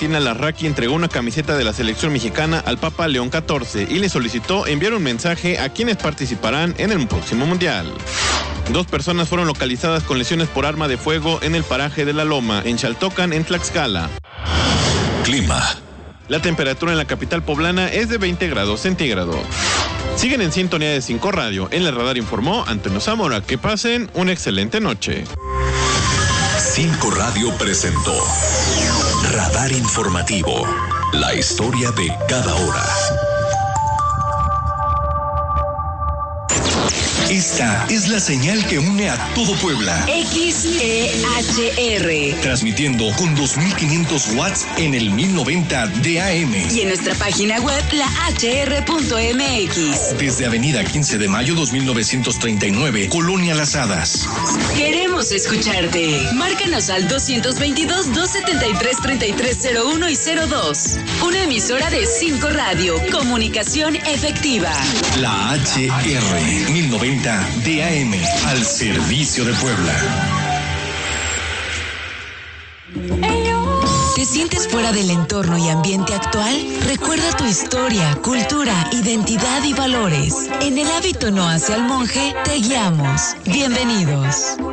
Valentina Larraqui entregó una camiseta de la selección mexicana al Papa León XIV y le solicitó enviar un mensaje a quienes participarán en el próximo Mundial. 2 personas fueron localizadas con lesiones por arma de fuego en el paraje de La Loma, en Xaltocan, en Tlaxcala. Clima. La temperatura en la capital poblana es de 20 grados centígrados. Siguen en sintonía de 5 Radio. En el radar informó Antonio Zamora. Que pasen una excelente noche. 5 Radio presentó Radar Informativo. La historia de cada hora. Esta es la señal que une a todo Puebla. XEHR. Transmitiendo con 2500 watts en el 1090 de AM. Y en nuestra página web, lahr.mx. Desde Avenida 15 de Mayo 2939, Colonia Las Hadas. Queremos escucharte. Márcanos al 222-273-3301 y 02. Una emisora de 5 Radio. Comunicación efectiva. La HR 1090 DAM, al servicio de Puebla. ¿Te sientes fuera del entorno y ambiente actual? Recuerda tu historia, cultura, identidad y valores. En El hábito no hace al monje, te guiamos. Bienvenidos.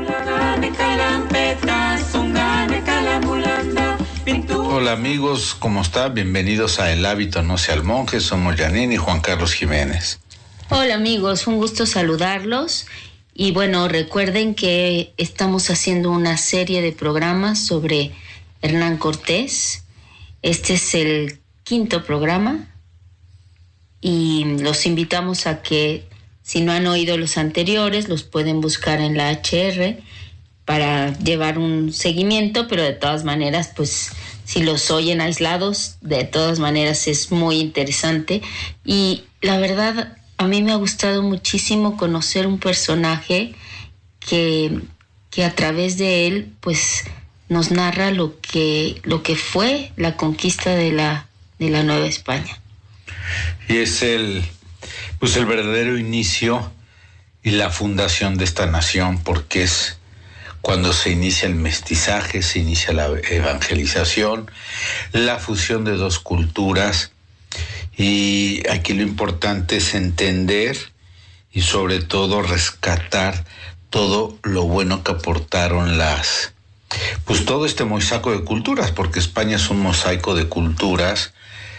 Hola amigos, ¿cómo están? Bienvenidos a El hábito no hace al monje. Somos Janine y Juan Carlos Jiménez. Hola amigos, un gusto saludarlos y bueno, recuerden que estamos haciendo una serie de programas sobre Hernán Cortés. Este es el 5º programa y los invitamos a que si no han oído los anteriores los pueden buscar en la HR para llevar un seguimiento, pero de todas maneras pues si los oyen aislados, de todas maneras es muy interesante y la verdad a mí me ha gustado muchísimo conocer un personaje que a través de él pues nos narra lo que fue la conquista de la Nueva España. Y es el verdadero inicio y la fundación de esta nación, porque es cuando se inicia el mestizaje, se inicia la evangelización, la fusión de 2 culturas. Y aquí lo importante es entender y sobre todo rescatar todo lo bueno que aportaron todo este mosaico de culturas, porque España es un mosaico de culturas.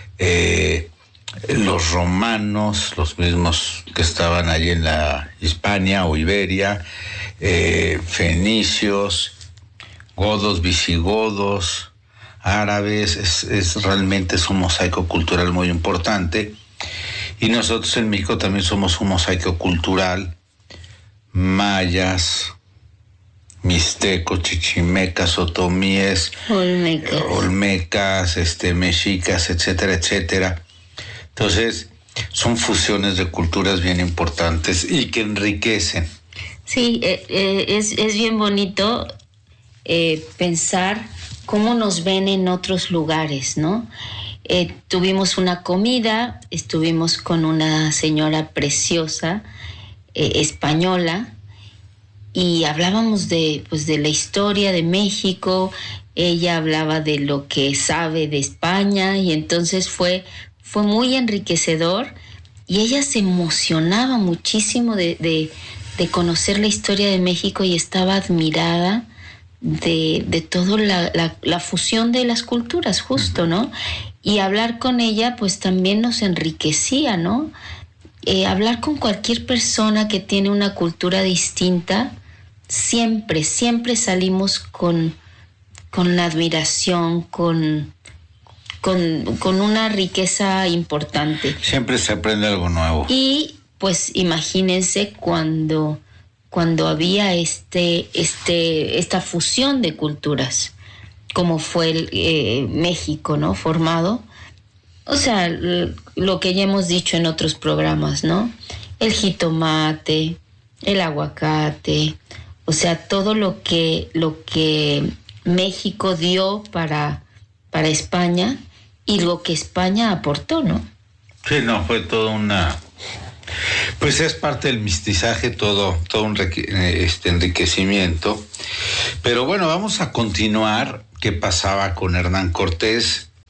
Los romanos, los mismos que estaban allí en la Hispania o Iberia, fenicios, godos, visigodos, árabes, realmente es un mosaico cultural muy importante. Y nosotros en México también somos un mosaico cultural. Mayas, mixtecos, chichimecas, otomíes, olmecas, mexicas, etcétera, etcétera. Entonces, son fusiones de culturas bien importantes y que enriquecen. Sí, es bien bonito pensar cómo nos ven en otros lugares, ¿no? Tuvimos una comida, estuvimos con una señora preciosa, española, y hablábamos de la historia de México. Ella hablaba de lo que sabe de España, y entonces fue muy enriquecedor, y ella se emocionaba muchísimo de conocer la historia de México y estaba admirada de toda la fusión de las culturas, justo, ¿no? Y hablar con ella, pues también nos enriquecía, ¿no? Hablar con cualquier persona que tiene una cultura distinta, siempre salimos con admiración, con una riqueza importante. Siempre se aprende algo nuevo. Y pues imagínense cuando había esta fusión de culturas, como fue México, ¿no? Formado. O sea, lo que ya hemos dicho en otros programas, ¿no? El jitomate, el aguacate, o sea, todo lo que México dio para España y lo que España aportó, ¿no? Sí, no, fue toda una... Pues es parte del mestizaje, todo un enriquecimiento. Pero bueno, vamos a continuar. ¿Qué pasaba con Hernán Cortés?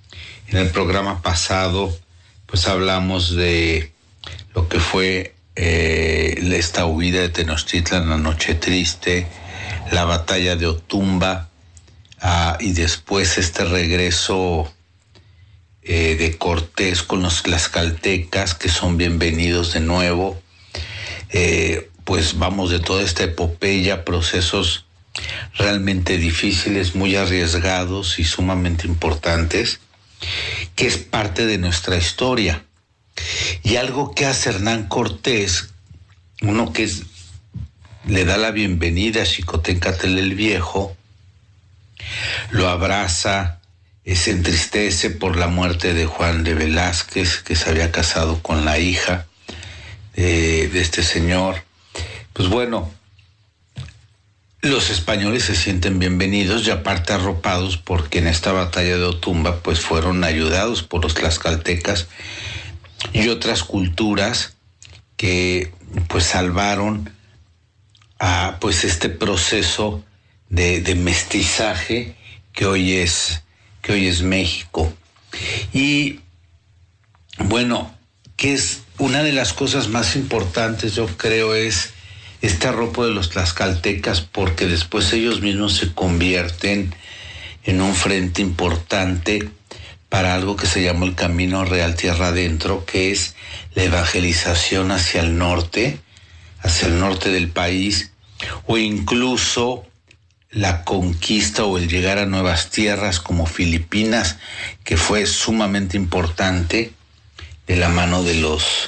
En el programa pasado, pues hablamos de lo que fue esta huida de Tenochtitlan, la Noche Triste, la batalla de Otumba, y después este regreso de Cortés con los tlaxcaltecas, que son bienvenidos de nuevo. Pues vamos de toda esta epopeya, procesos realmente difíciles, muy arriesgados y sumamente importantes, que es parte de nuestra historia. Y algo que hace Hernán Cortés, uno que le da la bienvenida a Xicoténcatl el Viejo, lo abraza, se entristece por la muerte de Juan de Velázquez, que se había casado con la hija de este señor. Pues bueno, los españoles se sienten bienvenidos y aparte arropados, porque en esta batalla de Otumba pues fueron ayudados por los tlaxcaltecas y otras culturas que pues salvaron a pues este proceso de mestizaje que hoy es México. Y bueno, que es una de las cosas más importantes, yo creo, es este arropo de los tlaxcaltecas, porque después ellos mismos se convierten en un frente importante para algo que se llamó el Camino Real Tierra Adentro, que es la evangelización hacia el norte del país, o incluso la conquista o el llegar a nuevas tierras como Filipinas, que fue sumamente importante de la mano de los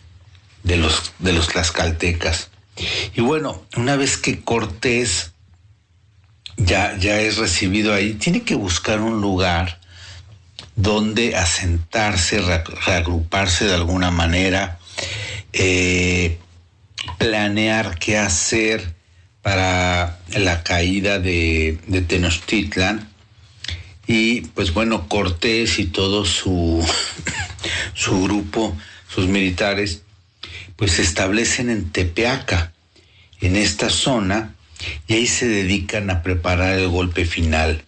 tlaxcaltecas. Y bueno, una vez que Cortés ya es recibido ahí, tiene que buscar un lugar donde asentarse, reagruparse de alguna manera, planear qué hacer para la caída de Tenochtitlan. Y pues bueno, Cortés y todo su grupo, sus militares, pues se establecen en Tepeaca, en esta zona, y ahí se dedican a preparar el golpe final.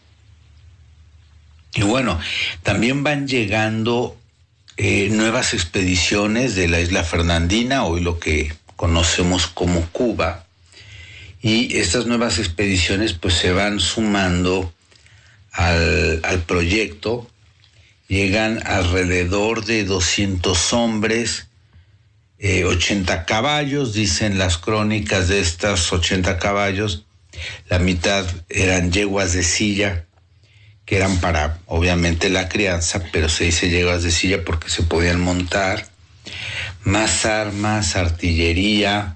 Y bueno, también van llegando nuevas expediciones de la isla Fernandina, hoy lo que conocemos como Cuba, y estas nuevas expediciones pues se van sumando al proyecto. Llegan alrededor de 200 hombres, 80 caballos, dicen las crónicas de estas 80 caballos, la mitad eran yeguas de silla, que eran para, obviamente, la crianza, pero se dice yeguas de silla porque se podían montar, más armas, artillería,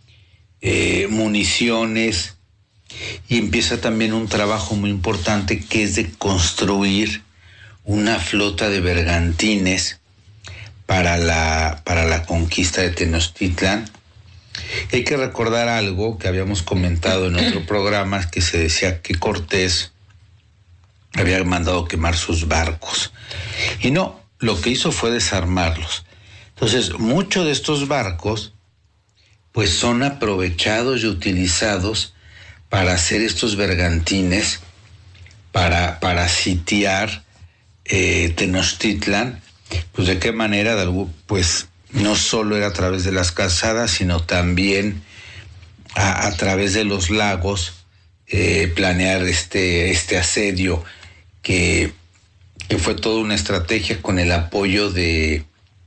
municiones, y empieza también un trabajo muy importante que es de construir una flota de bergantines para la conquista de Tenochtitlan. Hay que recordar algo que habíamos comentado en otro programa, que se decía que Cortés había mandado quemar sus barcos. Y no, lo que hizo fue desarmarlos. Entonces, muchos de estos barcos pues son aprovechados y utilizados para hacer estos bergantines, para sitiar Tenochtitlan. Pues de qué manera, pues no solo era a través de las calzadas, sino también a través de los lagos, planear este asedio, que fue toda una estrategia con el apoyo de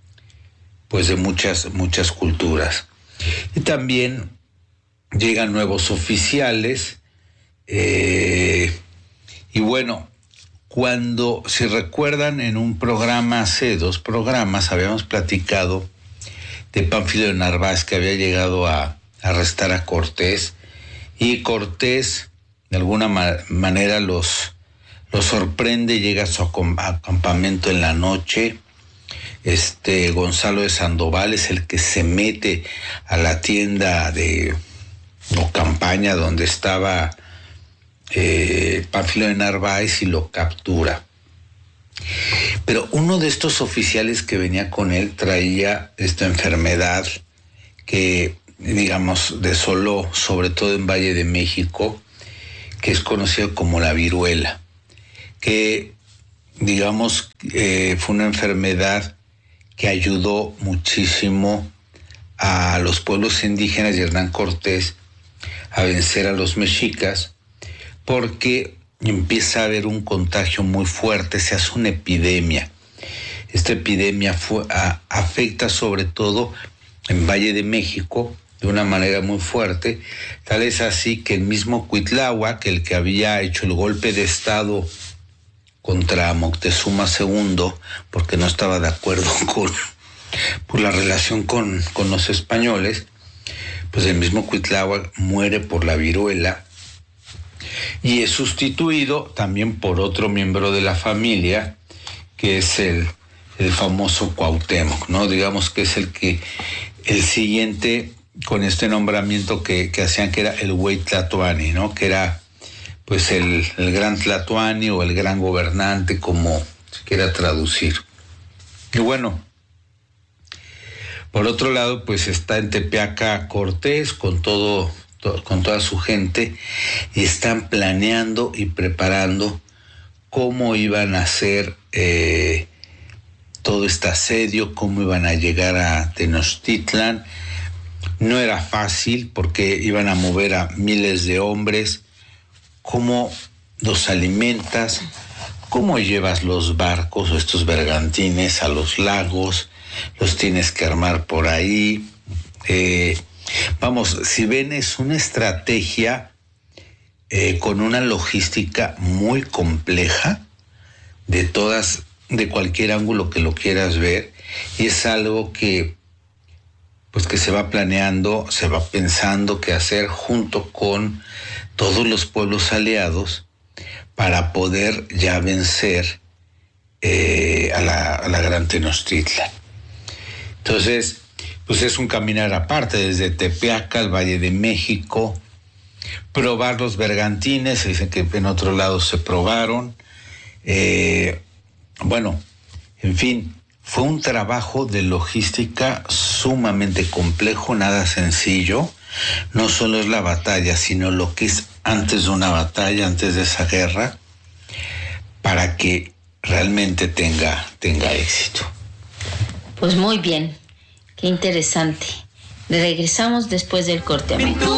muchas culturas. Y también llegan nuevos oficiales, y bueno, cuando, si recuerdan, en un programa, hace 2 programas, habíamos platicado de Pánfilo de Narváez, que había llegado a arrestar a Cortés, y Cortés de alguna manera los sorprende, llega a su campamento en la noche. Gonzalo de Sandoval es el que se mete a la tienda o campaña donde estaba Pánfilo de Narváez y lo captura. Pero uno de estos oficiales que venía con él traía esta enfermedad que, digamos, desoló, sobre todo en Valle de México, que es conocido como la viruela, que digamos, fue una enfermedad que ayudó muchísimo a los pueblos indígenas y Hernán Cortés a vencer a los mexicas, porque empieza a haber un contagio muy fuerte, se hace una epidemia. Esta epidemia afecta sobre todo en Valle de México de una manera muy fuerte, tal es así que el mismo Cuitláhuac, el que había hecho el golpe de estado contra Moctezuma II, porque no estaba de acuerdo por la relación con los españoles, pues el mismo Cuitláhuac muere por la viruela y es sustituido también por otro miembro de la familia, que es el famoso Cuauhtémoc, ¿no? Digamos que es el siguiente con este nombramiento que hacían, que era el Güey Tlatoani, ¿no? Que era pues el gran Tlatoani o el gran gobernante, como se quiera traducir. Y bueno, por otro lado, pues está en Tepeaca Cortés con toda su gente, y están planeando y preparando cómo iban a hacer todo este asedio, cómo iban a llegar a Tenochtitlan. No era fácil porque iban a mover a miles de hombres. ¿Cómo los alimentas? ¿Cómo llevas los barcos o estos bergantines a los lagos? Los tienes que armar por ahí. Vamos, si ven, es una estrategia con una logística muy compleja de cualquier ángulo que lo quieras ver, y es algo que se va planeando, se va pensando qué hacer junto con todos los pueblos aliados para poder ya vencer a la gran Tenochtitlan. Entonces, pues es un caminar aparte, desde Tepeaca al Valle de México, probar los bergantines, se dicen que en otro lado se probaron. Bueno, en fin, fue un trabajo de logística sumamente complejo, nada sencillo. No solo es la batalla, sino lo que es antes de una batalla, antes de esa guerra, para que realmente tenga éxito. Pues muy bien, qué interesante. Regresamos después del corte.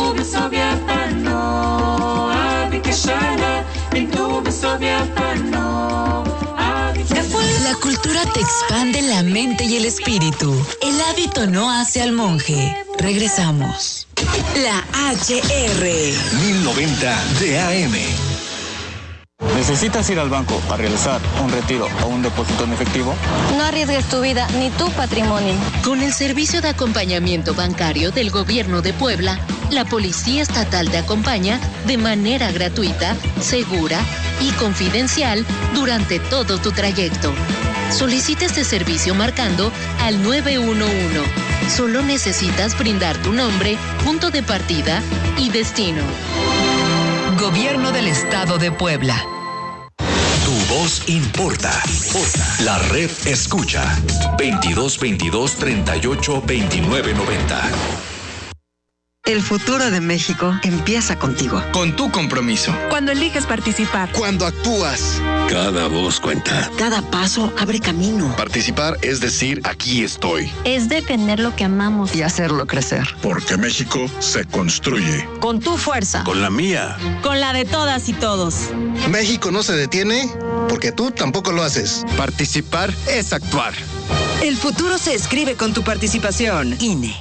La cultura te expande la mente y el espíritu. El hábito no hace al monje. Regresamos. La HR 1090 DAM. ¿Necesitas ir al banco a realizar un retiro o un depósito en efectivo? No arriesgues tu vida ni tu patrimonio. Con el servicio de acompañamiento bancario del Gobierno de Puebla, la Policía Estatal te acompaña de manera gratuita, segura y confidencial durante todo tu trayecto. Solicita este servicio marcando al 911. Solo necesitas brindar tu nombre, punto de partida y destino. Gobierno del Estado de Puebla. Tu voz importa. La red escucha. 2222 38 29 90. El futuro de México empieza contigo. Con tu compromiso. Cuando eliges participar. Cuando actúas. Cada voz cuenta. Cada paso abre camino. Participar es decir, aquí estoy. Es defender lo que amamos. Y hacerlo crecer. Porque México se construye. Con tu fuerza. Con la mía. Con la de todas y todos. México no se detiene porque tú tampoco lo haces. Participar es actuar. El futuro se escribe con tu participación. INE.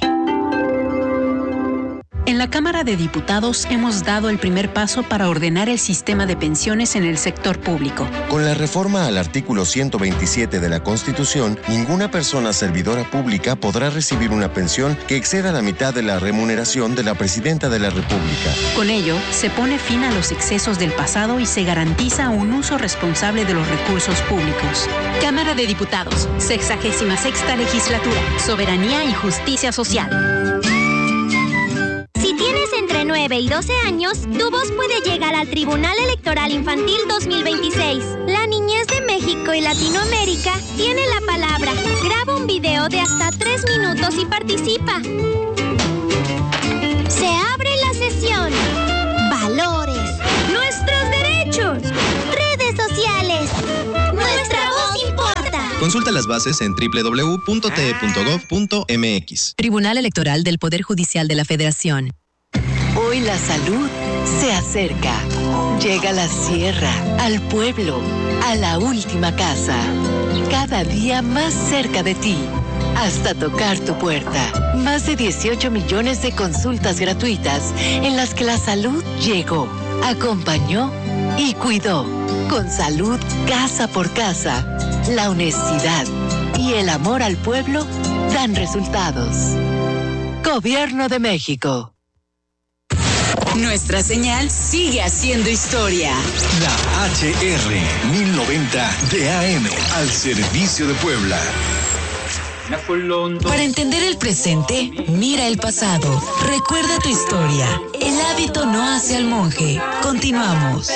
En la Cámara de Diputados hemos dado el primer paso para ordenar el sistema de pensiones en el sector público. Con la reforma al artículo 127 de la Constitución, ninguna persona servidora pública podrá recibir una pensión que exceda la mitad de la remuneración de la Presidenta de la República. Con ello, se pone fin a los excesos del pasado y se garantiza un uso responsable de los recursos públicos. Cámara de Diputados, 66ª Legislatura, Soberanía y Justicia Social. Si tienes entre 9 y 12 años, tu voz puede llegar al Tribunal Electoral Infantil 2026. La niñez de México y Latinoamérica tiene la palabra. Graba un video de hasta 3 minutos y participa. Se abre la sesión. Valores. Nuestros derechos. Redes sociales. Nuestra Consulta las bases en www.te.gov.mx. Tribunal Electoral del Poder Judicial de la Federación. Hoy la salud se acerca. Llega a la sierra, al pueblo, a la última casa. Cada día más cerca de ti, hasta tocar tu puerta. Más de 18 millones de consultas gratuitas en las que la salud llegó, acompañó y cuidó. Con salud casa por casa, la honestidad y el amor al pueblo dan resultados. Gobierno de México. Nuestra señal sigue haciendo historia. La HR 1090 de AM al servicio de Puebla. Para entender el presente, mira el pasado. Recuerda tu historia. El hábito no hace al monje. Continuamos.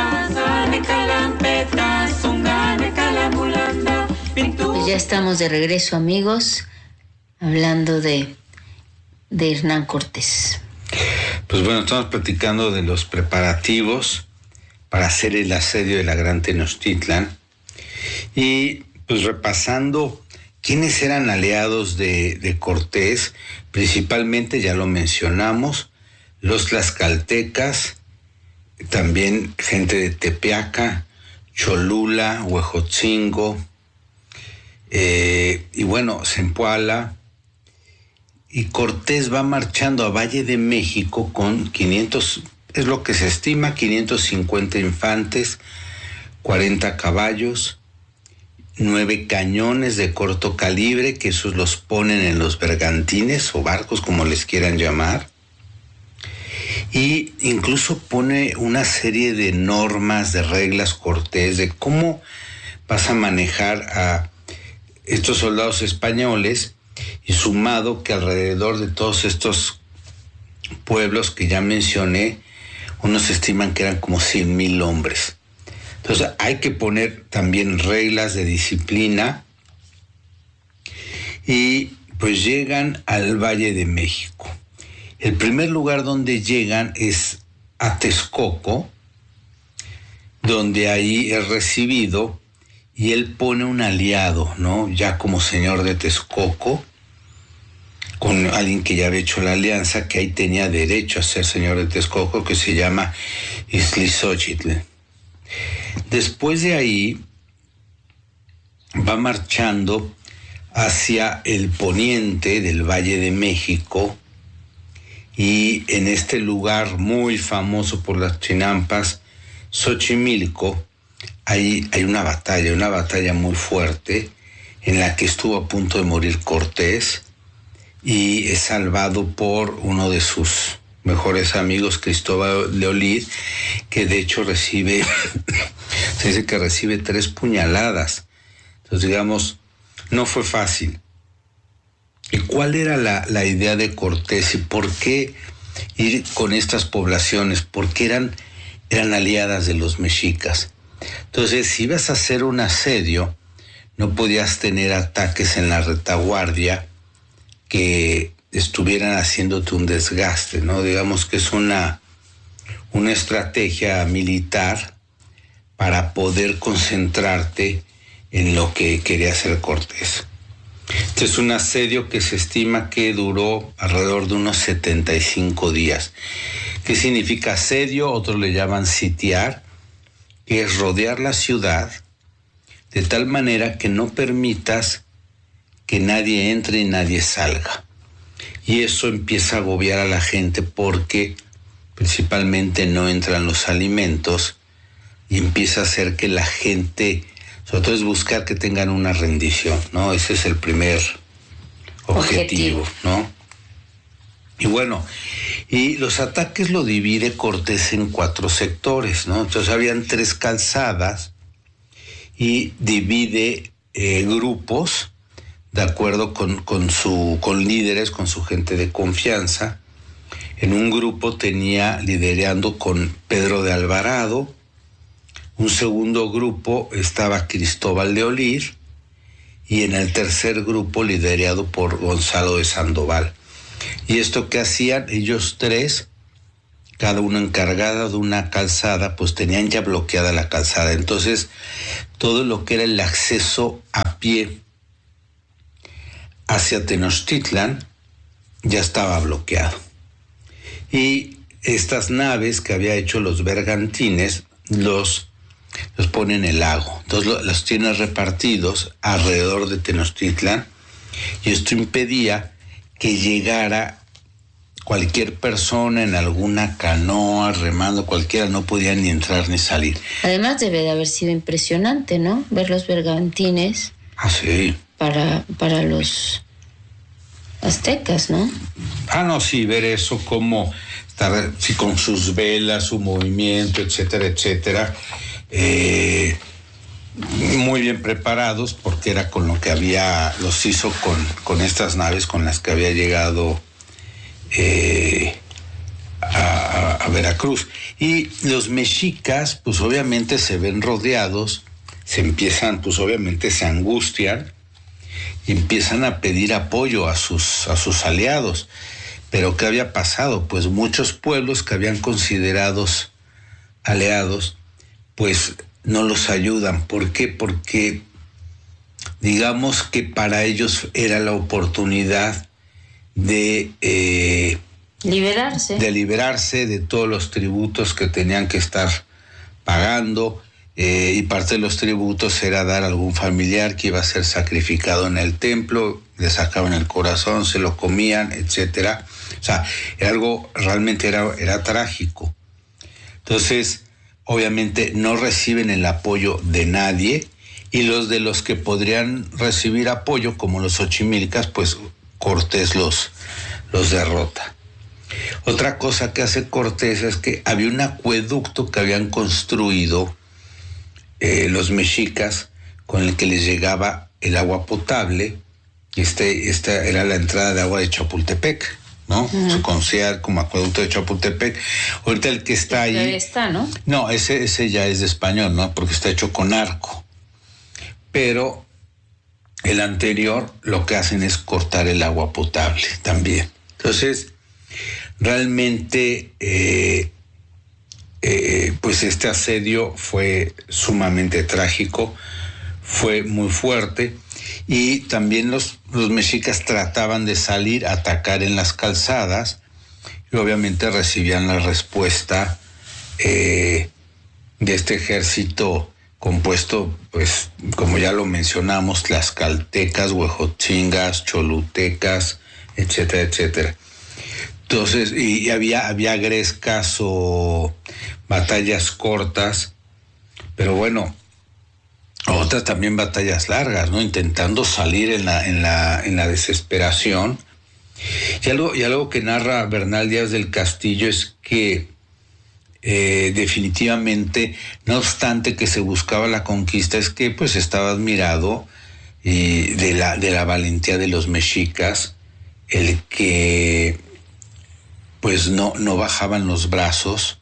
Pues ya estamos de regreso, amigos, hablando de Hernán Cortés. Pues bueno, estamos platicando de los preparativos para hacer el asedio de la Gran Tenochtitlan y pues repasando quiénes eran aliados de Cortés, principalmente, ya lo mencionamos, los tlaxcaltecas, también gente de Tepeaca, Cholula, Huejotzingo, y bueno, Zempoala. Y Cortés va marchando a Valle de México con 500, es lo que se estima, 550 infantes, 40 caballos, 9 cañones de corto calibre, que esos los ponen en los bergantines o barcos, como les quieran llamar. Y incluso pone una serie de normas, de reglas Cortés, de cómo vas a manejar a estos soldados españoles, y sumado que alrededor de todos estos pueblos que ya mencioné, unos estiman que eran como 100,000 hombres. Entonces hay que poner también reglas de disciplina y pues llegan al Valle de México. El primer lugar donde llegan es a Texcoco, donde ahí es recibido y él pone un aliado, ¿no? Ya como señor de Texcoco, con alguien que ya había hecho la alianza, que ahí tenía derecho a ser señor de Texcoco, que se llama Iztlixochitl. Después de ahí va marchando hacia el poniente del Valle de México y en este lugar muy famoso por las chinampas, Xochimilco, ahí hay una batalla muy fuerte en la que estuvo a punto de morir Cortés y es salvado por uno de sus mejores amigos, Cristóbal de Olid, que de hecho se dice que recibe 3 puñaladas. Entonces, digamos, no fue fácil. ¿Y cuál era la idea de Cortés y por qué ir con estas poblaciones? Porque eran aliadas de los mexicas. Entonces, si ibas a hacer un asedio, no podías tener ataques en la retaguardia que estuvieran haciéndote un desgaste, ¿no? Digamos que es una estrategia militar para poder concentrarte en lo que quería hacer Cortés. Este es un asedio que se estima que duró alrededor de unos 75 días. ¿Qué significa asedio? Otros le llaman sitiar, que es rodear la ciudad de tal manera que no permitas que nadie entre y nadie salga. Y eso empieza a agobiar a la gente porque principalmente no entran los alimentos y empieza a hacer que la gente, sobre todo es buscar que tengan una rendición, ¿no? Ese es el primer objetivo, ¿no? Y bueno, y los ataques lo divide Cortés en 4 sectores, ¿no? Entonces habían 3 calzadas y divide grupos de acuerdo con líderes, con su gente de confianza. En un grupo tenía liderando con Pedro de Alvarado, un segundo grupo estaba Cristóbal de Olid y en el tercer grupo liderado por Gonzalo de Sandoval. ¿Y esto qué hacían? Ellos 3 cada una encargada de una calzada, pues tenían ya bloqueada la calzada. Entonces, todo lo que era el acceso a pie hacia Tenochtitlan ya estaba bloqueado. Y estas naves que había hecho los bergantines los ponen en el lago. Entonces los tienen repartidos alrededor de Tenochtitlan, y esto impedía que llegara cualquier persona en alguna canoa, remando, cualquiera, no podía ni entrar ni salir. Además debe de haber sido impresionante, ¿no? Ver los bergantines. Ah, sí. Para los aztecas, ¿no? Ah, no, sí, ver eso como estar, sí, con sus velas, su movimiento, etcétera, etcétera. Muy bien preparados, porque era con lo que los hizo con estas naves con las que había llegado a Veracruz. Y los mexicas, pues obviamente se ven rodeados, se angustian y empiezan a pedir apoyo a sus aliados. Pero ¿qué había pasado? Pues muchos pueblos que habían considerados aliados, pues no los ayudan. ¿Por qué? Porque digamos que para ellos era la oportunidad de liberarse de todos los tributos que tenían que estar pagando, y parte de los tributos era dar a algún familiar que iba a ser sacrificado en el templo, le sacaban el corazón, se lo comían, etcétera. O sea, era algo, realmente era trágico. Entonces, obviamente no reciben el apoyo de nadie, y los de los que podrían recibir apoyo, como los Xochimilcas, pues Cortés los derrota. Otra cosa que hace Cortés es que había un acueducto que habían construido los mexicas, con el que les llegaba el agua potable. Esta era la entrada de agua de Chapultepec, ¿no? Se conocía como acueducto de Chapultepec. Ahorita el que está ahí... Ahí está, ¿no? No, ese ya es de español, ¿no? Porque está hecho con arco. Pero el anterior lo que hacen es cortar el agua potable también. Entonces, realmente, pues este asedio fue sumamente trágico, fue muy fuerte, y también los mexicas trataban de salir a atacar en las calzadas, y obviamente recibían la respuesta de este ejército compuesto, pues, como ya lo mencionamos, tlaxcaltecas, huejotzingas, cholutecas, etcétera, etcétera. Entonces, y había grescas o batallas cortas, pero bueno, otras también batallas largas, ¿no? Intentando salir en la desesperación. Y algo que narra Bernal Díaz del Castillo es que definitivamente, no obstante que se buscaba la conquista, es que pues estaba admirado de la valentía de los mexicas, el que pues no bajaban los brazos.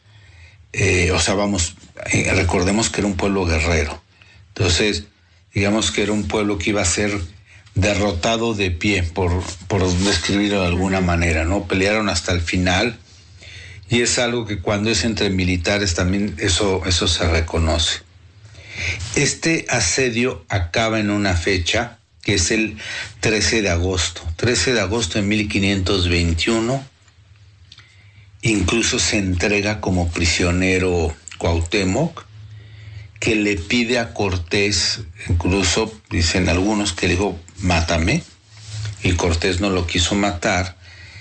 Recordemos que era un pueblo guerrero. Entonces, digamos que era un pueblo que iba a ser derrotado de pie, por describirlo de alguna manera, ¿no? Pelearon hasta el final, y es algo que cuando es entre militares también eso se reconoce. Este asedio acaba en una fecha que es el 13 de agosto de 1521. Incluso se entrega como prisionero Cuauhtémoc, que le pide a Cortés, incluso dicen algunos que le dijo, mátame, y Cortés no lo quiso matar.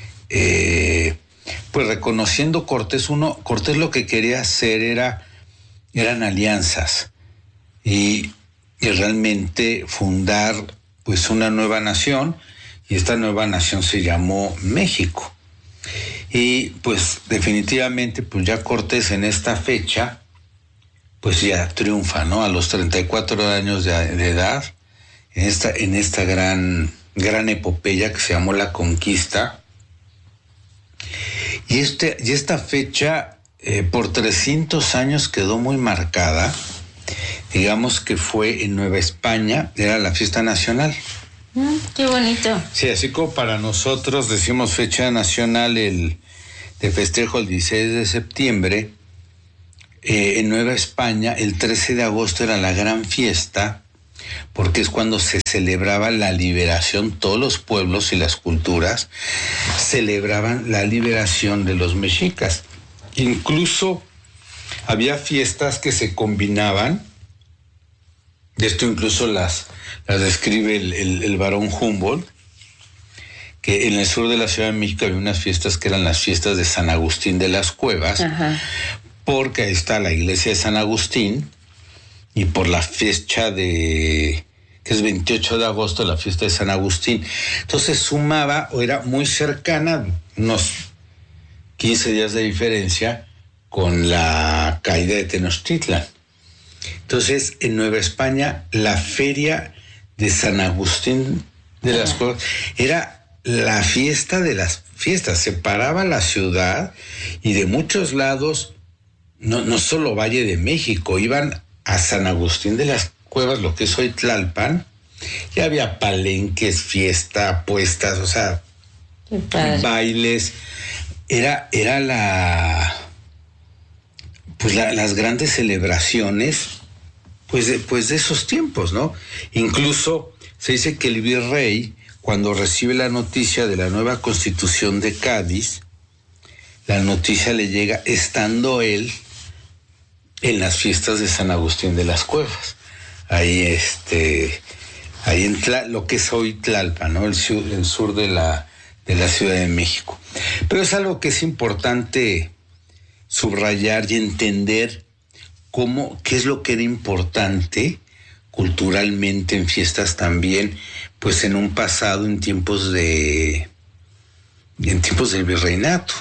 Pues reconociendo Cortés lo que quería hacer eran alianzas, y realmente fundar pues una nueva nación, y esta nueva nación se llamó México. Y pues definitivamente pues ya Cortés en esta fecha pues ya triunfa, ¿no? A los 34 años de edad, en esta gran epopeya que se llamó la conquista. Y esta fecha por 300 años quedó muy marcada. Digamos que fue en Nueva España, era la fiesta nacional. Qué bonito. Sí, así como para nosotros decimos fecha nacional el de festejo el 16 de septiembre, en Nueva España el 13 de agosto era la gran fiesta, porque es cuando se celebraba la liberación, todos los pueblos y las culturas celebraban la liberación de los mexicas. Incluso había fiestas que se combinaban, de esto incluso las describe el barón Humboldt, que en el sur de la Ciudad de México había unas fiestas que eran las fiestas de San Agustín de las Cuevas, porque ahí está la iglesia de San Agustín, y por la fecha que es 28 de agosto, la fiesta de San Agustín. Entonces sumaba, o era muy cercana, unos 15 días de diferencia, con la caída de Tenochtitlan. Entonces, en Nueva España, la feria de San Agustín de las Cuevas era la fiesta de las fiestas. Separaba la ciudad, y de muchos lados, no solo Valle de México, iban a San Agustín de las Cuevas, lo que es hoy Tlalpan. Ya había palenques, fiesta, apuestas, o sea, bailes. Era las grandes celebraciones pues de esos tiempos, ¿no? Incluso se dice que el virrey, cuando recibe la noticia de la nueva Constitución de Cádiz, la noticia le llega estando él en las fiestas de San Agustín de las Cuevas, ahí en lo que es hoy Tlalpan, ¿no? El sur de la Ciudad de México. Pero es algo que es importante subrayar y entender qué es lo que era importante culturalmente en fiestas también, pues en un pasado, en tiempos del virreinato.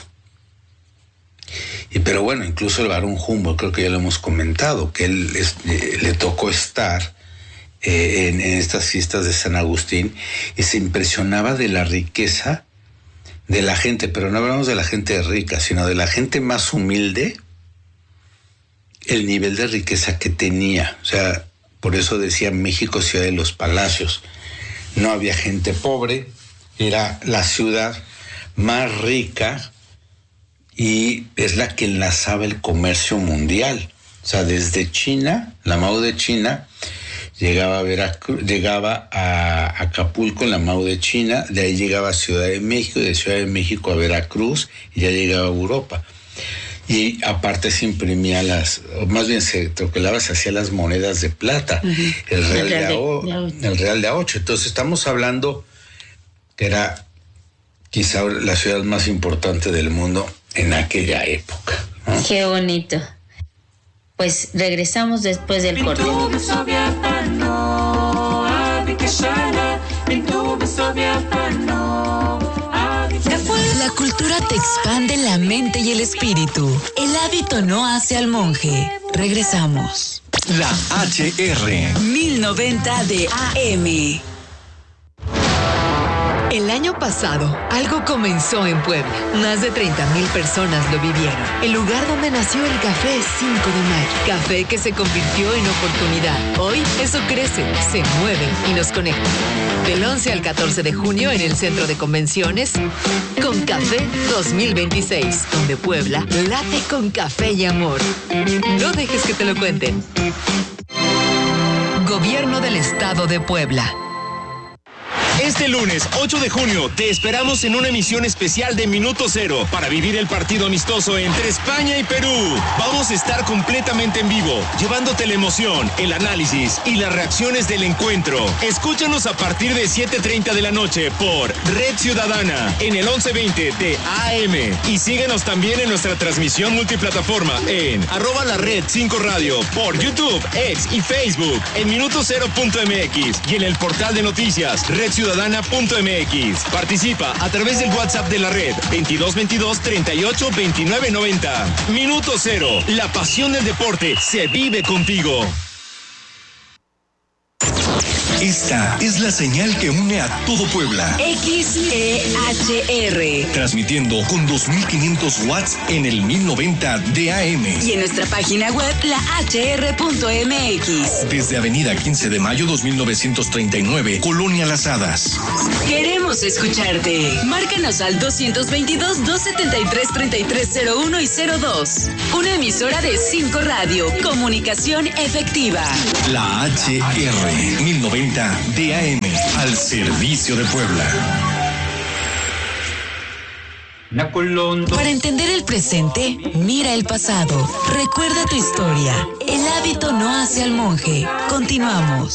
Pero bueno, incluso el barón Humboldt, creo que ya lo hemos comentado, que él le tocó estar en estas fiestas de San Agustín, y se impresionaba de la riqueza de la gente, pero no hablamos de la gente rica, sino de la gente más humilde, el nivel de riqueza que tenía. O sea, por eso decía México, ciudad de los palacios. No había gente pobre, era la ciudad más rica, y es la que enlazaba el comercio mundial. O sea, desde China, la Mao de China, llegaba a Acapulco en la Mao de China, de ahí llegaba a Ciudad de México, y de Ciudad de México a Veracruz, y ya llegaba a Europa. Y aparte se imprimía se troquelaba, se hacía las monedas de plata, el real de A8. Entonces estamos hablando que era quizá la ciudad más importante del mundo en aquella época, ¿no? Qué bonito. Pues regresamos después del corte. La cultura te expande la mente y el espíritu. El hábito no hace al monje. Regresamos. La HR 1090 de AM. El año pasado, algo comenzó en Puebla. Más de 30,000 personas lo vivieron. El lugar donde nació el Café 5 de Mayo. Café que se convirtió en oportunidad. Hoy, eso crece, se mueve y nos conecta. Del 11 al 14 de junio en el Centro de Convenciones, Con Café 2026, donde Puebla late con café y amor. No dejes que te lo cuenten. Gobierno del Estado de Puebla. Este lunes 8 de junio te esperamos en una emisión especial de Minuto Cero para vivir el partido amistoso entre España y Perú. Vamos a estar completamente en vivo, llevándote la emoción, el análisis y las reacciones del encuentro. Escúchanos a partir de 7:30 de la noche por Red Ciudadana en el 1120 de AM, y síguenos también en nuestra transmisión multiplataforma en @lared5radio por YouTube, X y Facebook, en minutocero.mx y en el portal de noticias redciudadana.mx. Participa a través del WhatsApp de la red 2222 38 29 90. Minuto Cero, la pasión del deporte se vive contigo. Esta es la señal que une a todo Puebla. XEHR. Transmitiendo con 2500 watts en el 1090 de AM. Y en nuestra página web, lahr.mx. Desde Avenida 15 de Mayo 2939, Colonia Las Hadas. Queremos escucharte. Márcanos al 222-273-3301 y 02. Una emisora de 5 Radio. Comunicación efectiva. La HR 1090 DAM al servicio de Puebla. Para entender el presente, mira el pasado. Recuerda tu historia. El hábito no hace al monje. Continuamos.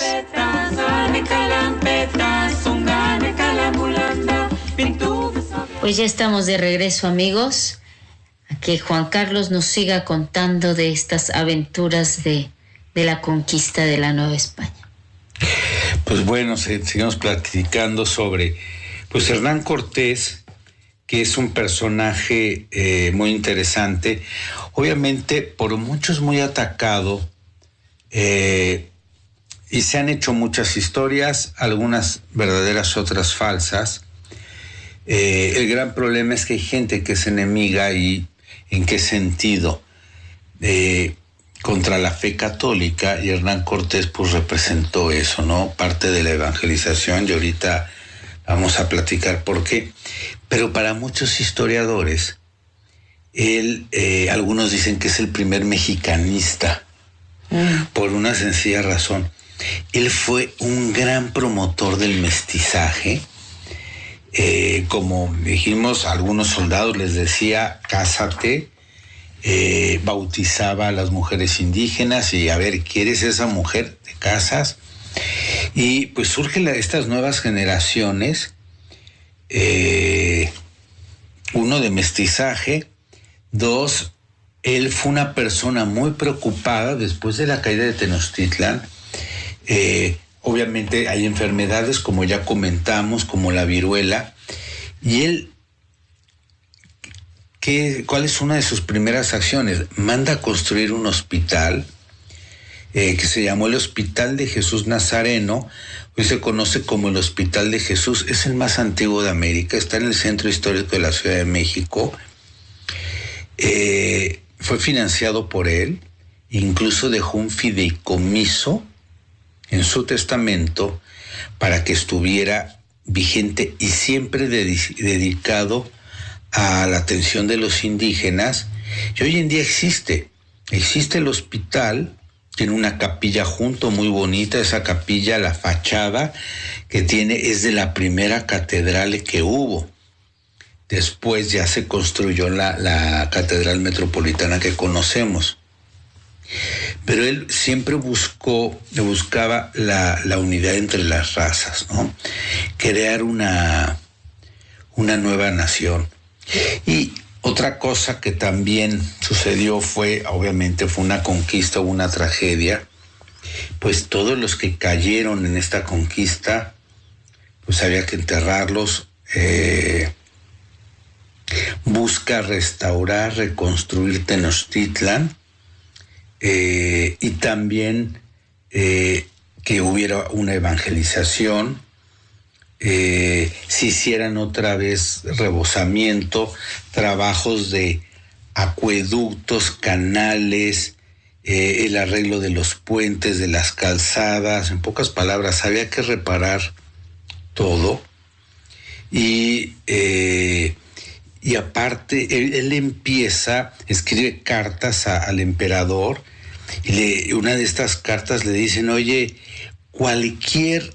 Pues ya estamos de regreso, amigos. A que Juan Carlos nos siga contando de estas aventuras de la conquista de la Nueva España. Pues bueno, seguimos platicando sobre pues Hernán Cortés, que es un personaje muy interesante, obviamente por muchos muy atacado, y se han hecho muchas historias, algunas verdaderas, otras falsas. El gran problema es que hay gente que es enemiga. ¿Y en qué sentido? Contra la fe católica, y Hernán Cortés pues representó eso, ¿no? Parte de la evangelización, y ahorita vamos a platicar por qué. Pero para muchos historiadores, él, algunos dicen que es el primer mexicanista, por una sencilla razón. Él fue un gran promotor del mestizaje. Como dijimos, a algunos soldados les decía, cásate. Bautizaba a las mujeres indígenas y a ver, ¿quieres esa mujer? ¿Te casas? Y pues surgen estas nuevas generaciones, uno de mestizaje, dos, él fue una persona muy preocupada después de la caída de Tenochtitlan. Obviamente hay enfermedades, como ya comentamos, como la viruela, y él, ¿cuál es una de sus primeras acciones? Manda a construir un hospital que se llamó el Hospital de Jesús Nazareno. Hoy se conoce como el Hospital de Jesús. Es el más antiguo de América, está en el centro histórico de la Ciudad de México. Fue financiado por él, incluso dejó un fideicomiso en su testamento para que estuviera vigente y siempre dedicado a la atención de los indígenas. Y hoy en día existe el hospital, tiene una capilla junto muy bonita. Esa capilla, la fachada que tiene es de la primera catedral que hubo. Después ya se construyó la catedral metropolitana que conocemos. Pero él siempre buscaba la unidad entre las razas, ¿no? Crear una nueva nación. Y otra cosa que también sucedió obviamente fue una conquista, una tragedia. Pues todos los que cayeron en esta conquista, pues había que enterrarlos. Busca restaurar, reconstruir Tenochtitlan, y también que hubiera una evangelización, se hicieran otra vez rebosamiento, trabajos de acueductos, canales, el arreglo de los puentes, de las calzadas. En pocas palabras, había que reparar todo. Y aparte, él escribe cartas al emperador, y una de estas cartas le dicen, oye, cualquier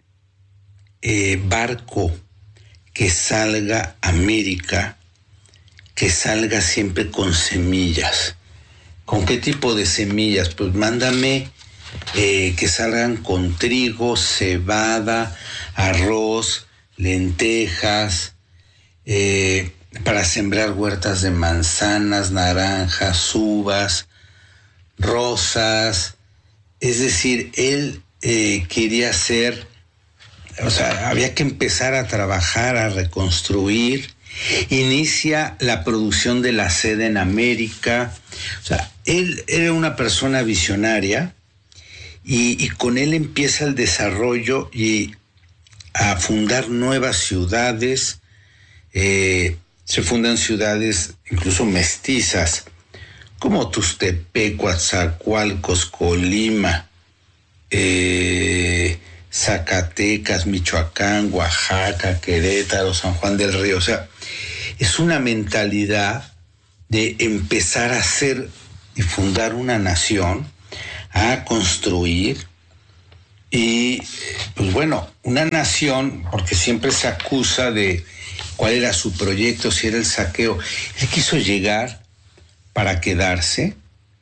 barco que salga a América, que salga siempre con semillas. ¿Con qué tipo de semillas? Pues mándame que salgan con trigo, cebada, arroz, lentejas, para sembrar huertas de manzanas, naranjas, uvas, rosas. Es decir, él quería hacer, había que empezar a trabajar, a reconstruir. Inicia la producción de la seda en América. Él era una persona visionaria, y con él empieza el desarrollo y a fundar nuevas ciudades. Se fundan ciudades incluso mestizas, como Tuxtepec, Coatzacoalcos, Colima, Zacatecas, Michoacán, Oaxaca, Querétaro, San Juan del Río. O sea, es una mentalidad de empezar a hacer y fundar una nación, a construir. Y pues bueno, una nación, porque siempre se acusa de cuál era su proyecto, si era el saqueo. Él quiso llegar para quedarse,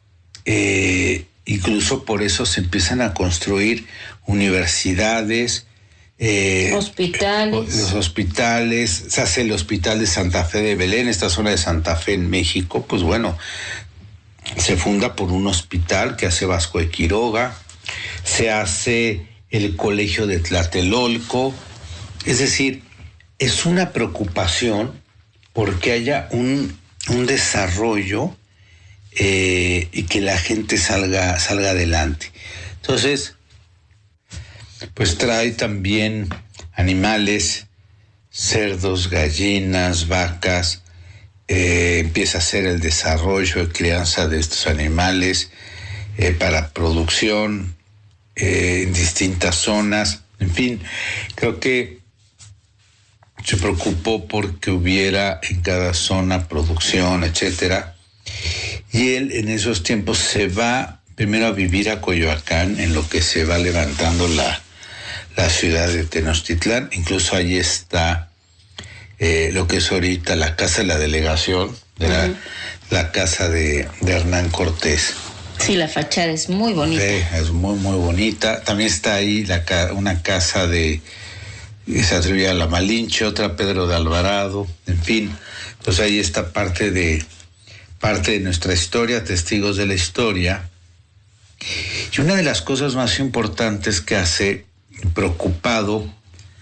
incluso por eso se empiezan a construir universidades, hospitales. Los hospitales, se hace el Hospital de Santa Fe de Belén, esta zona de Santa Fe en México, pues bueno, se funda por un hospital que hace Vasco de Quiroga, se hace el Colegio de Tlatelolco, es decir, es una preocupación porque haya un desarrollo y que la gente salga adelante. Entonces, pues trae también animales, cerdos, gallinas, vacas, empieza a hacer el desarrollo de crianza de estos animales para producción en distintas zonas. En fin, creo que se preocupó porque hubiera en cada zona producción, etcétera. Y él en esos tiempos se va primero a vivir a Coyoacán, en lo que se va levantando la ciudad de Tenochtitlán. Incluso allí está lo que es ahorita la casa de la delegación, de la casa de Hernán Cortés. Sí, la fachada es muy bonita. Sí, es muy, muy bonita. También está ahí una casa que se atribuye a la Malinche, otra Pedro de Alvarado, en fin. Pues ahí está parte de nuestra historia, testigos de la historia. Y una de las cosas más importantes que hace, preocupado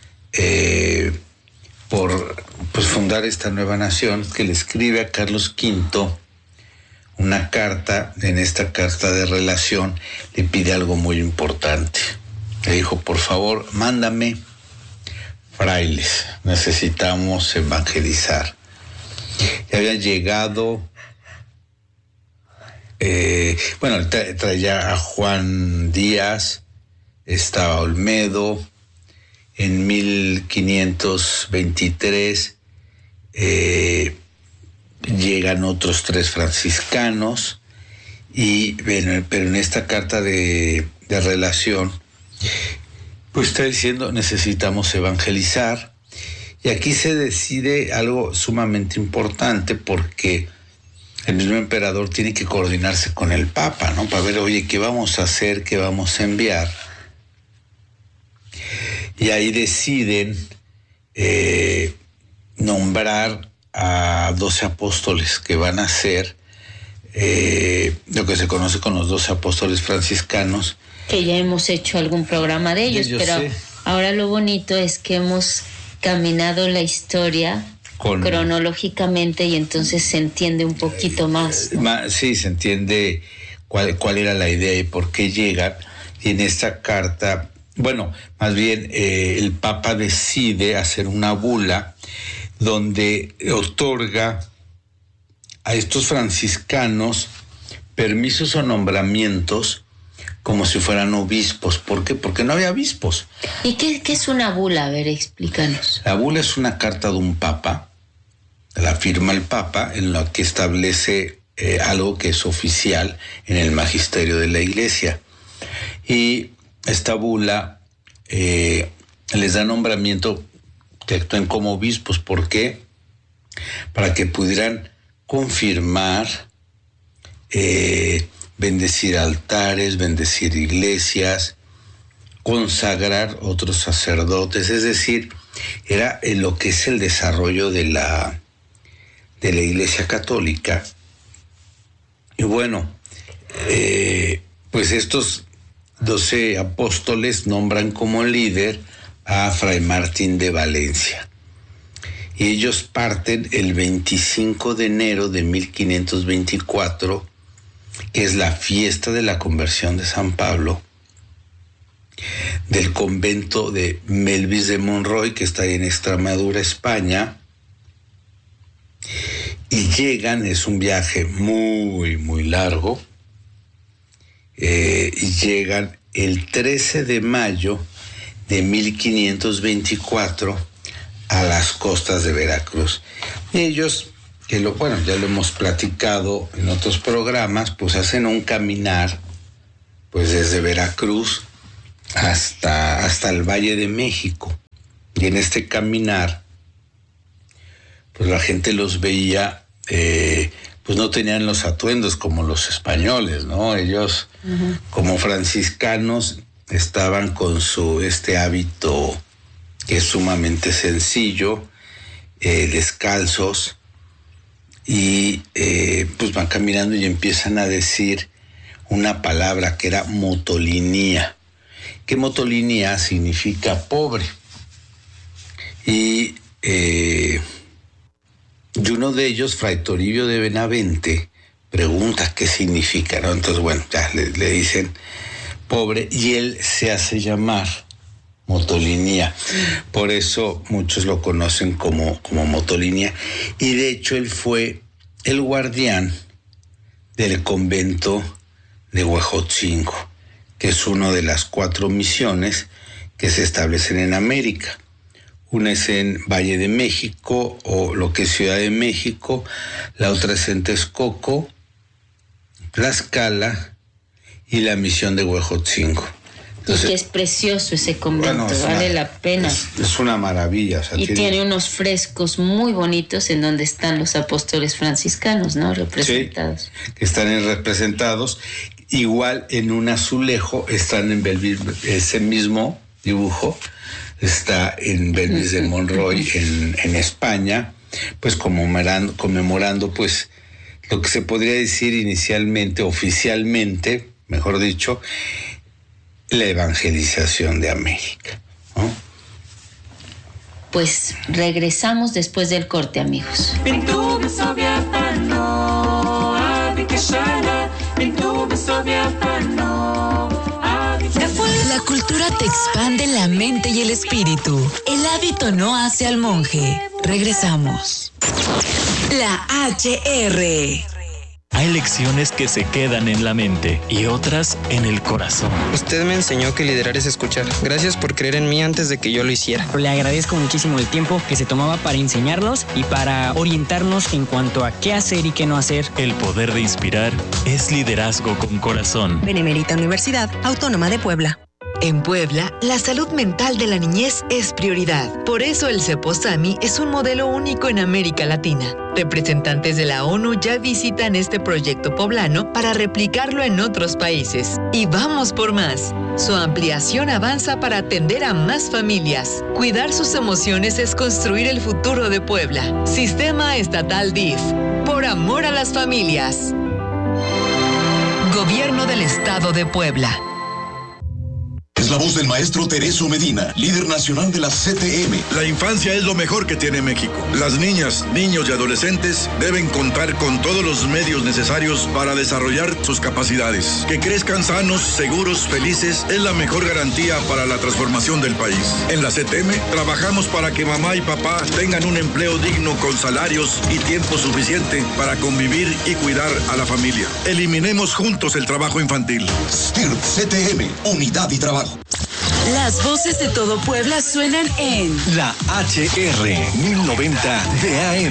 por fundar esta nueva nación, que le escribe a Carlos V una carta. En esta carta de relación le pide algo muy importante. Le dijo, por favor, mándame frailes, necesitamos evangelizar. Y habían llegado, traía a Juan Díaz, estaba Olmedo. En 1523 llegan otros 3 franciscanos, pero en esta carta de relación, pues está diciendo, necesitamos evangelizar. Y aquí se decide algo sumamente importante, porque el mismo emperador tiene que coordinarse con el Papa, ¿no? Para ver, oye, ¿qué vamos a hacer? ¿Qué vamos a enviar? Y ahí deciden nombrar a 12 apóstoles que van a ser lo que se conoce con los 12 apóstoles franciscanos. Que ya hemos hecho algún programa de ellos, pero sí. Ahora lo bonito es que hemos caminado la historia cronológicamente, y entonces se entiende un poquito más, ¿no? Sí, se entiende cuál era la idea y por qué llegan. Y en esta carta, bueno, más bien el Papa decide hacer una bula donde otorga a estos franciscanos permisos o nombramientos como si fueran obispos. ¿Por qué? Porque no había obispos. ¿Y qué es una bula? A ver, explícanos. La bula es una carta de un papa, la firma el Papa, en la que establece algo que es oficial en el magisterio de la Iglesia. Y esta bula les da nombramiento que actúen como obispos. ¿Por qué? Para que pudieran confirmar, bendecir altares, bendecir iglesias, consagrar otros sacerdotes. Es decir, era en lo que es el desarrollo de la Iglesia Católica. Y bueno, pues estos 12 apóstoles nombran como líder a Fray Martín de Valencia. Y ellos parten el 25 de enero de 1524, que es la fiesta de la conversión de San Pablo, del convento de Melvis de Monroy, que está ahí en Extremadura, España, y llegan, es un viaje muy, muy largo, y llegan el 13 de mayo de 1524 a las costas de Veracruz. Y ellos, ya lo hemos platicado en otros programas, pues hacen un caminar, pues desde Veracruz hasta el Valle de México. Y en este caminar, pues la gente los veía, pues no tenían los atuendos como los españoles, ¿no? Ellos, como franciscanos, estaban con su hábito que es sumamente sencillo, descalzos, y pues van caminando y empiezan a decir una palabra que era motolinía. Que motolinía significa pobre. Y uno de ellos, Fray Toribio de Benavente, pregunta qué significa, ¿no? Entonces, bueno, ya le dicen pobre, y él se hace llamar motolinía. Por eso muchos lo conocen como motolinía. Y de hecho él fue el guardián del convento de Huejotzingo, que es una de las 4 misiones que se establecen en América. Una es en Valle de México, o lo que es Ciudad de México, la otra es en Texcoco, Tlaxcala y la misión de Huejotzingo. Entonces, y que es precioso ese convento, vale la pena. Es una maravilla. O sea, y tiene unos frescos muy bonitos en donde están los apóstoles franciscanos, ¿no? Representados. Sí, que están representados. Igual en un azulejo están en Belvis, ese mismo dibujo está en Belvis de Monroy, en España, pues conmemorando pues lo que se podría decir inicialmente, oficialmente, mejor dicho, la evangelización de América, ¿no? Pues regresamos después del corte, amigos. La cultura te expande la mente y el espíritu. El hábito no hace al monje. Regresamos. La HR. Hay lecciones que se quedan en la mente y otras en el corazón. Usted me enseñó que liderar es escuchar. Gracias por creer en mí antes de que yo lo hiciera. Le agradezco muchísimo el tiempo que se tomaba para enseñarnos y para orientarnos en cuanto a qué hacer y qué no hacer. El poder de inspirar es liderazgo con corazón. Benemérita Universidad Autónoma de Puebla. En Puebla, la salud mental de la niñez es prioridad. Por eso el Ceposami es un modelo único en América Latina. Representantes de la ONU ya visitan este proyecto poblano para replicarlo en otros países. Y vamos por más. Su ampliación avanza para atender a más familias. Cuidar sus emociones es construir el futuro de Puebla. Sistema Estatal DIF. Por amor a las familias. Gobierno del Estado de Puebla. Es la voz del maestro Tereso Medina, líder nacional de la CTM. La infancia es lo mejor que tiene México. Las niñas, niños y adolescentes deben contar con todos los medios necesarios para desarrollar sus capacidades. Que crezcan sanos, seguros, felices es la mejor garantía para la transformación del país. En la CTM trabajamos para que mamá y papá tengan un empleo digno con salarios y tiempo suficiente para convivir y cuidar a la familia. Eliminemos juntos el trabajo infantil. STIRP CTM, Unidad y Trabajo. Las voces de todo Puebla suenan en la HR 1090 de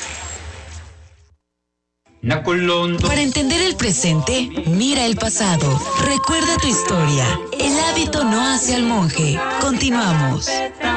AM. Para entender el presente, mira el pasado. Recuerda tu historia. El hábito no hace al monje. Continuamos.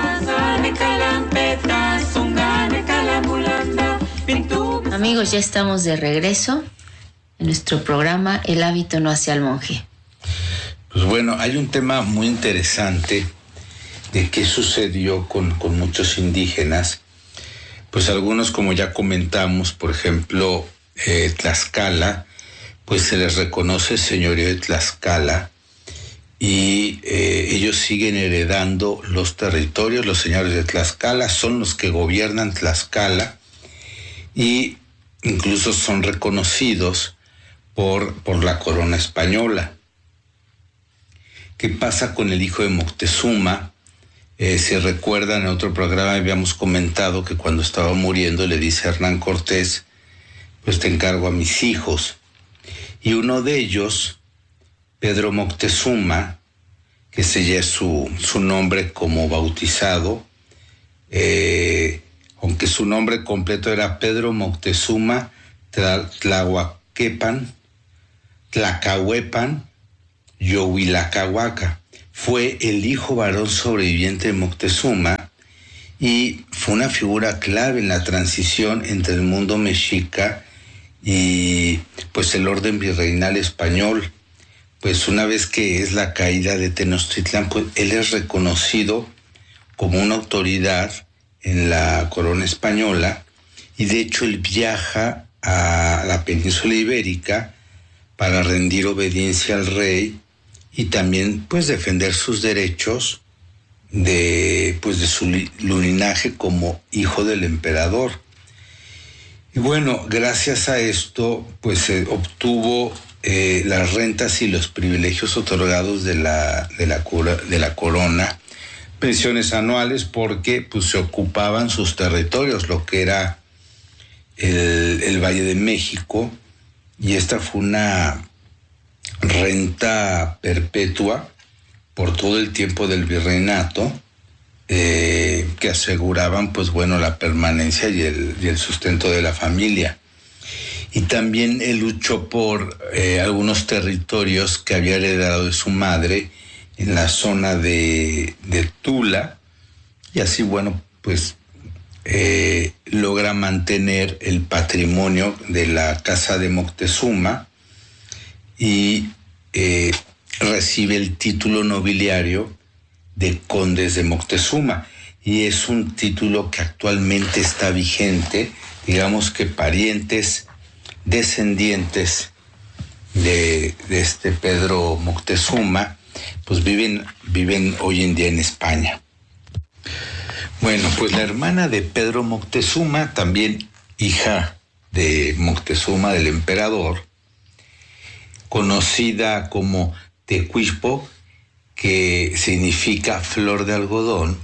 Amigos, ya estamos de regreso en nuestro programa El hábito no hace al monje. Pues bueno, hay un tema muy interesante de qué sucedió con muchos indígenas. Pues algunos, como ya comentamos, por ejemplo, Tlaxcala, pues se les reconoce señorío de Tlaxcala y ellos siguen heredando los territorios. Los señores de Tlaxcala son los que gobiernan Tlaxcala y incluso son reconocidos por la corona española. ¿Qué pasa con el hijo de Moctezuma? Si recuerdan, en otro programa habíamos comentado que cuando estaba muriendo le dice a Hernán Cortés, pues te encargo a mis hijos. Y uno de ellos, Pedro Moctezuma, que ese ya es su nombre como bautizado, aunque su nombre completo era Pedro Moctezuma Tlacahuepan Yohuilacahuaca. Fue el hijo varón sobreviviente de Moctezuma y fue una figura clave en la transición entre el mundo mexica y pues el orden virreinal español. Pues una vez que es la caída de Tenochtitlán, pues él es reconocido como una autoridad en la corona española y de hecho él viaja a la península ibérica para rendir obediencia al rey y también pues defender sus derechos de su linaje como hijo del emperador. Y bueno, gracias a esto pues se obtuvo las rentas y los privilegios otorgados de la corona, pensiones anuales, porque pues se ocupaban sus territorios, lo que era el Valle de México, y esta fue una renta perpetua por todo el tiempo del virreinato, que aseguraban pues bueno la permanencia y el sustento de la familia. Y también él luchó por algunos territorios que había heredado de su madre en la zona de Tula, y así bueno pues logra mantener el patrimonio de la casa de Moctezuma y recibe el título nobiliario de condes de Moctezuma, y es un título que actualmente está vigente. Digamos que parientes, descendientes de este Pedro Moctezuma pues viven hoy en día en España. Bueno, pues la hermana de Pedro Moctezuma, también hija de Moctezuma, del emperador, conocida como Tecuixpo, que significa flor de algodón,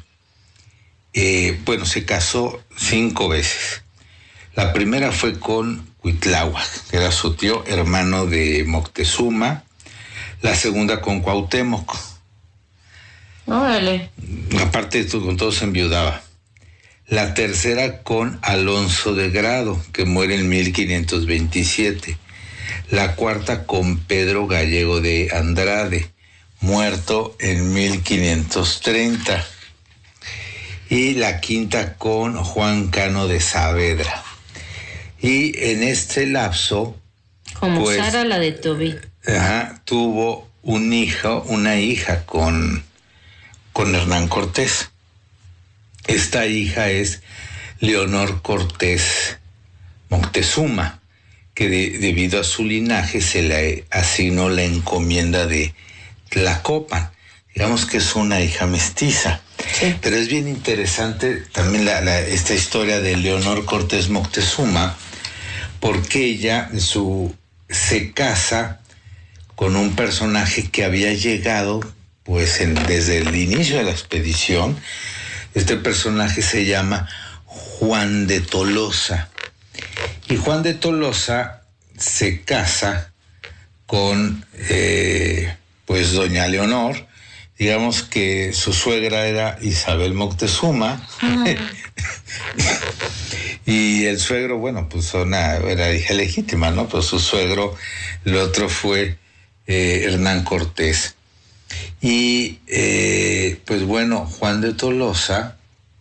se casó 5 veces. La primera fue con Cuitláhuac, que era su tío, hermano de Moctezuma. La segunda con Cuauhtémoc. Órale. Aparte de esto, con todo se enviudaba. La tercera con Alonso de Grado, que muere en 1527. La cuarta con Pedro Gallego de Andrade, muerto en 1530. Y la quinta con Juan Cano de Saavedra. Y en este lapso, como pues, Sara la de Tobit. Tuvo una hija con Hernán Cortés. Esta hija es Leonor Cortés Moctezuma, que debido a su linaje se le asignó la encomienda de Tlacopan. Digamos que es una hija mestiza. Sí. Pero es bien interesante también esta historia de Leonor Cortés Moctezuma, porque ella se casa con un personaje que había llegado pues desde el inicio de la expedición. Este personaje se llama Juan de Tolosa. Y Juan de Tolosa se casa con pues doña Leonor. Digamos que su suegra era Isabel Moctezuma. Y el suegro, bueno, pues era hija legítima, ¿no? Pues su suegro, el otro fue Hernán Cortés. Y pues bueno, Juan de Tolosa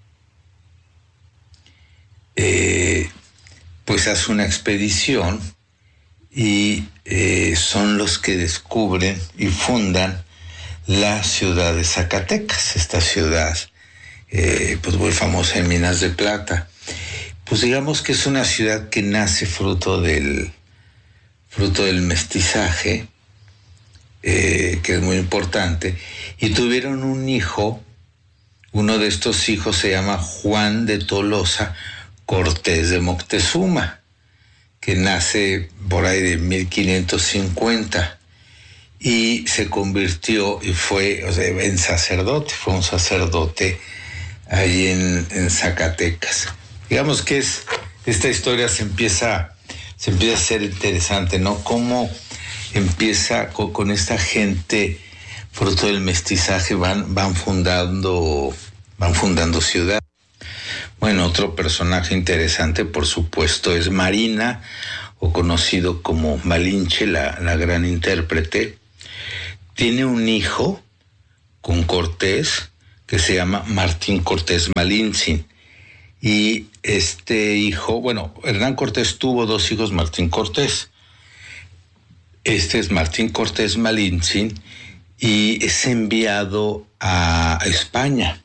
pues hace una expedición y son los que descubren y fundan la ciudad de Zacatecas, esta ciudad pues muy famosa en minas de plata. Pues digamos que es una ciudad que nace fruto del mestizaje, que es muy importante, y tuvieron un hijo. Uno de estos hijos se llama Juan de Tolosa Cortés de Moctezuma, que nace por ahí de 1550, y se convirtió y fue, en sacerdote, fue un sacerdote ahí en Zacatecas. Digamos que esta historia se empieza a ser interesante, ¿no? Cómo empieza con esta gente, fruto del mestizaje, van fundando ciudad. Bueno, otro personaje interesante, por supuesto, es Marina, o conocido como Malinche, la gran intérprete. Tiene un hijo con Cortés que se llama Martín Cortés Malintzin. Y este hijo, Hernán Cortés tuvo 2 hijos, Martín Cortés. Este es Martín Cortés Malintzin y es enviado a España.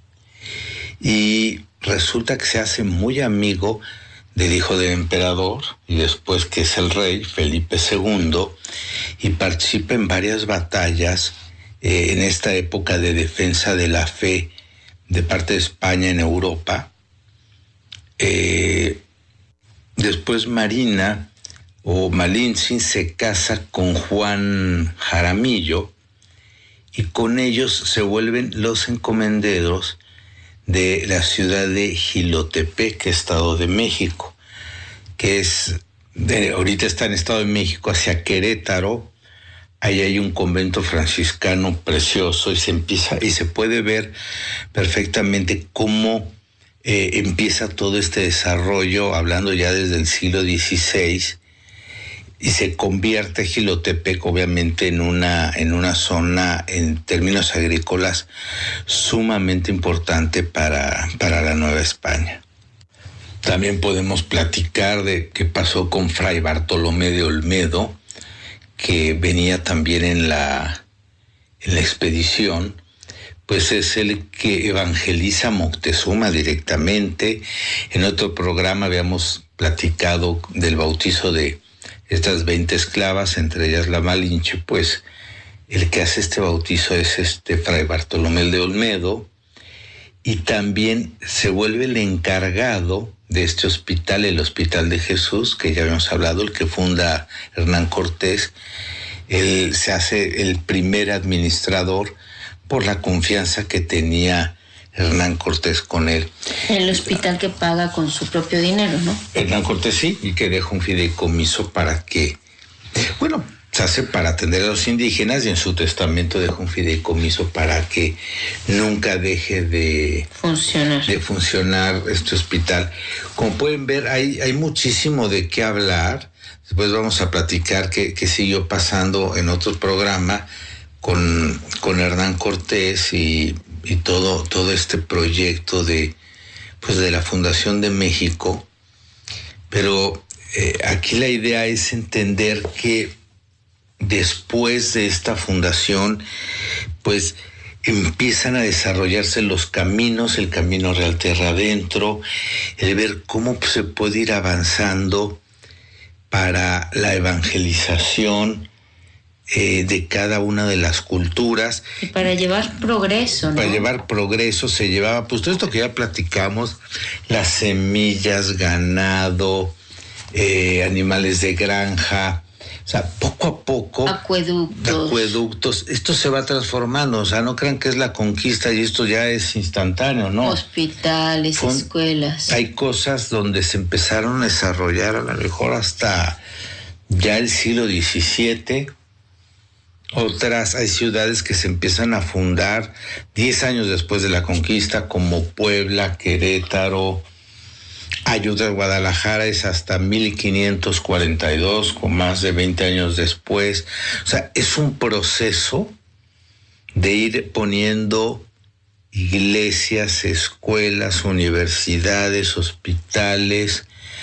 Y resulta que se hace muy amigo del hijo del emperador y después que es el rey, Felipe II, y participa en varias batallas en esta época de defensa de la fe de parte de España en Europa. Después Marina o Malintzin se casa con Juan Jaramillo y con ellos se vuelven los encomenderos de la ciudad de Jilotepec, Estado de México, que ahorita está en Estado de México, hacia Querétaro. Ahí hay un convento franciscano precioso y se puede ver perfectamente cómo empieza todo este desarrollo, hablando ya desde el siglo XVI, y se convierte Jilotepec obviamente en una zona en términos agrícolas sumamente importante para la Nueva España. También podemos platicar de qué pasó con Fray Bartolomé de Olmedo, que venía también en la expedición, pues es el que evangeliza a Moctezuma directamente. En otro programa habíamos platicado del bautizo de estas 20 esclavas, entre ellas la Malinche. Pues el que hace este bautizo es Fray Bartolomé de Olmedo, y también se vuelve el encargado de este hospital, el Hospital de Jesús, que ya habíamos hablado, el que funda Hernán Cortés. Él se hace el primer administrador por la confianza que tenía Hernán Cortés con él. El hospital que paga con su propio dinero, ¿no? Hernán Cortés sí, y que deja un fideicomiso para que, se hace para atender a los indígenas, y en su testamento deja un fideicomiso para que nunca deje de funcionar este hospital. Como pueden ver, hay muchísimo de qué hablar. Después vamos a platicar qué siguió pasando en otro programa con Hernán Cortés y todo este proyecto de la fundación de México. Pero aquí la idea es entender que después de esta fundación, pues empiezan a desarrollarse los caminos, el camino real tierra adentro, el ver cómo se puede ir avanzando para la evangelización de cada una de las culturas. Y para llevar progreso, ¿no? Para llevar progreso se llevaba, pues todo esto que ya platicamos, las semillas, ganado, animales de granja. O sea, poco a poco, acueductos, esto se va transformando. O sea, no crean que es la conquista y esto ya es instantáneo, ¿no? Hospitales, escuelas. Hay cosas donde se empezaron a desarrollar a lo mejor hasta ya el siglo XVII. Otras, hay ciudades que se empiezan a fundar 10 años después de la conquista, como Puebla, Querétaro. Ayuda, Guadalajara es hasta 1542, con más de 20 años después. O sea, es un proceso de ir poniendo iglesias, escuelas, universidades, hospitales,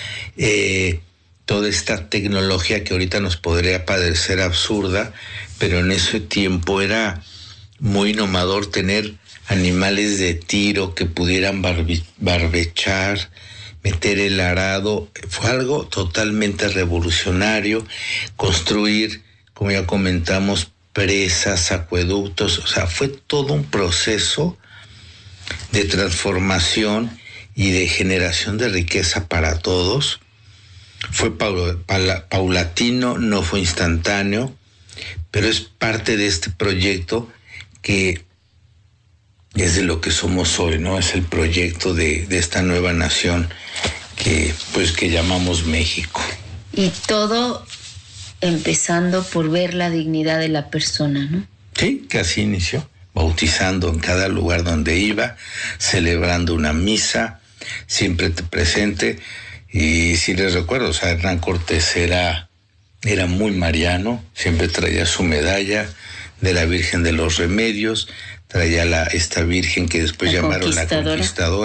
toda esta tecnología que ahorita nos podría parecer absurda, pero en ese tiempo era muy innovador tener animales de tiro que pudieran barbechar, meter el arado. Fue algo totalmente revolucionario. Construir, como ya comentamos, presas, acueductos. O sea, fue todo un proceso de transformación y de generación de riqueza para todos. Fue paulatino, no fue instantáneo. pero es parte de este proyecto que es de lo que somos hoy, ¿no? Es el proyecto de esta nueva nación que llamamos México. Y todo empezando por ver la dignidad de la persona, ¿no? Sí, que así inició, bautizando en cada lugar donde iba, celebrando una misa, siempre presente. Y si les recuerdo, o sea, Hernán Cortés era muy mariano, siempre traía su medalla de la Virgen de los Remedios, traía esta Virgen que después llamaron la Conquistadora.